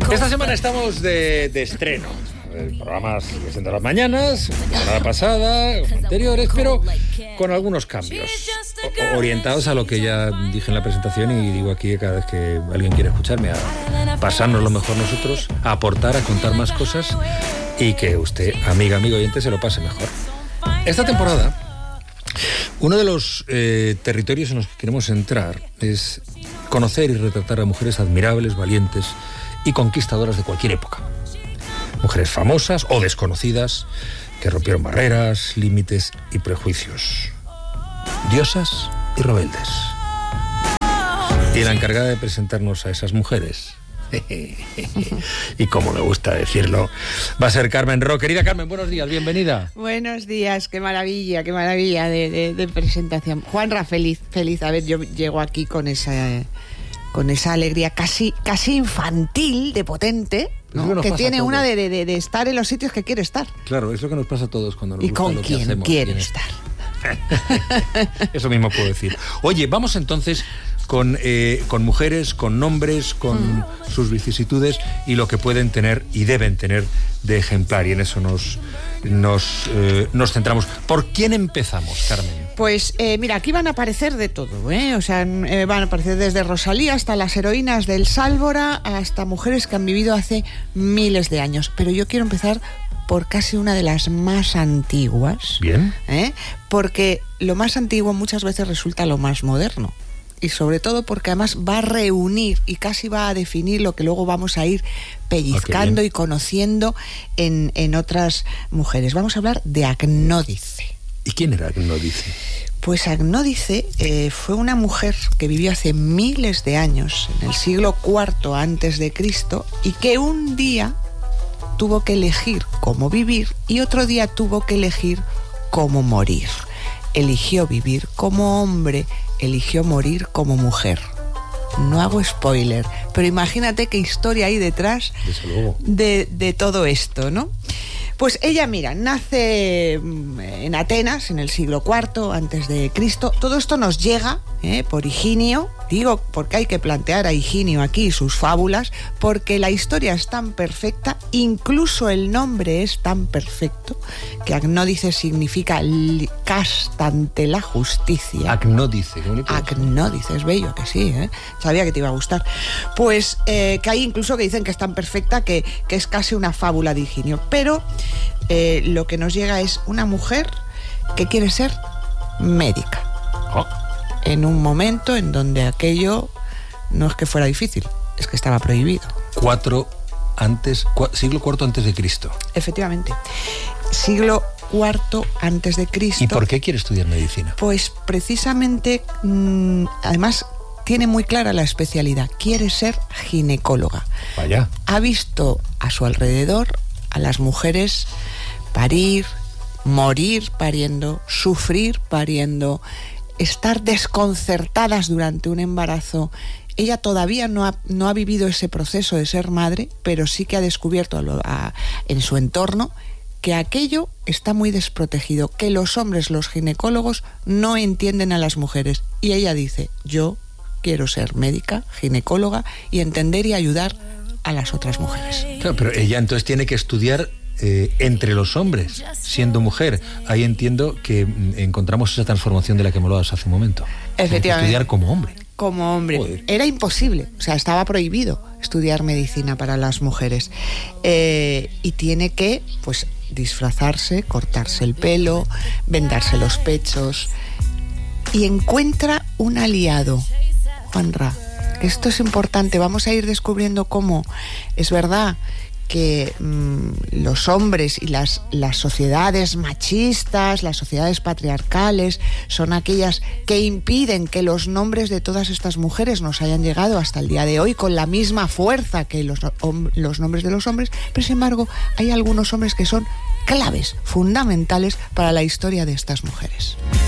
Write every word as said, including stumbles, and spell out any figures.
Esta semana estamos de, de estreno. El programa sigue siendo las mañanas, la semana pasada, como anteriores, pero con algunos cambios, o, orientados a lo que ya dije en la presentación y digo aquí cada vez que alguien quiere escucharme, a pasarnos lo mejor nosotros, a aportar, a contar más cosas y que usted, amiga, amigo oyente, se lo pase mejor. Esta temporada, uno de los eh, territorios en los que queremos entrar es conocer y retratar a mujeres admirables, valientes y conquistadoras de cualquier época. Mujeres famosas o desconocidas que rompieron barreras, límites y prejuicios. Diosas y rebeldes. Y la encargada de presentarnos a esas mujeres, y como me gusta decirlo, va a ser Carmen Ro. Querida Carmen, buenos días, bienvenida. Buenos días, qué maravilla, qué maravilla de, de, de presentación. Juanra, feliz, feliz. A ver, yo llego aquí con esa... con esa alegría casi, casi infantil, de potente, ¿no? Que, que tiene una de, de, de estar en los sitios que quiere estar. Claro, es lo que nos pasa a todos cuando nos ¿Y gusta con lo que quién hacemos. quiere ¿Quién estar? Eso mismo puedo decir. Oye, vamos entonces con, eh, con mujeres, con nombres, con mm. sus vicisitudes y lo que pueden tener y deben tener de ejemplar. Y en eso nos, nos, eh, nos centramos. ¿Por quién empezamos, Carmen? Pues eh, mira, aquí van a aparecer de todo, ¿eh? O sea, eh, van a aparecer desde Rosalía hasta las heroínas del Sálvora, hasta mujeres que han vivido hace miles de años. Pero yo quiero empezar por casi una de las más antiguas. Bien. ¿eh? Porque lo más antiguo muchas veces resulta lo más moderno. Y sobre todo porque además va a reunir y casi va a definir lo que luego vamos a ir pellizcando okay, y conociendo en, en otras mujeres. Vamos a hablar de Agnódice. ¿Y quién era Agnódice? Pues Agnódice eh, fue una mujer que vivió hace miles de años, en el siglo cuarto antes de Cristo, y que un día tuvo que elegir cómo vivir y otro día tuvo que elegir cómo morir. Eligió vivir como hombre, eligió morir como mujer. No hago spoiler, pero imagínate qué historia hay detrás de, de todo esto, ¿no? Pues ella, mira, nace en Atenas en el siglo cuarto antes de Cristo. Todo esto nos llega ¿eh? por Higinio. Digo, porque hay que plantear a Higinio aquí sus fábulas, porque la historia es tan perfecta, incluso el nombre es tan perfecto, que Agnódice significa casta ante la justicia. Agnódice, qué bonito. Agnódice, es bello, que sí, ¿eh? Sabía que te iba a gustar. Pues eh, que hay incluso que dicen que es tan perfecta que, que es casi una fábula de Higinio. Pero eh, lo que nos llega es una mujer que quiere ser médica. Oh. En un momento en donde aquello no es que fuera difícil, es que estaba prohibido. Cuatro antes, cu- siglo cuarto antes de Cristo. Efectivamente, siglo cuarto antes de Cristo. ¿Y por qué quiere estudiar medicina? Pues precisamente, mmm, además tiene muy clara la especialidad, quiere ser ginecóloga. Vaya. Ha visto a su alrededor a las mujeres parir, morir pariendo, sufrir pariendo, estar desconcertadas durante un embarazo. Ella todavía no ha, no ha vivido ese proceso de ser madre, pero sí que ha descubierto a lo, a, en su entorno que aquello está muy desprotegido, que los hombres, los ginecólogos, no entienden a las mujeres. Y ella dice, yo quiero ser médica, ginecóloga y entender y ayudar a las otras mujeres. Claro, pero ella entonces tiene que estudiar Eh, entre los hombres, siendo mujer. Ahí entiendo que encontramos esa transformación de la que me hablabas hace un momento. Efectivamente. Estudiar como hombre. Como hombre. Joder. Era imposible, o sea, estaba prohibido estudiar medicina para las mujeres. Eh, y tiene que, pues, disfrazarse, cortarse el pelo, vendarse los pechos. Y encuentra un aliado, Juanra. Esto es importante, vamos a ir descubriendo cómo, es verdad, que mmm, los hombres y las, las sociedades machistas, las sociedades patriarcales, son aquellas que impiden que los nombres de todas estas mujeres nos hayan llegado hasta el día de hoy con la misma fuerza que los, hom- los nombres de los hombres, pero sin embargo hay algunos hombres que son claves, fundamentales para la historia de estas mujeres.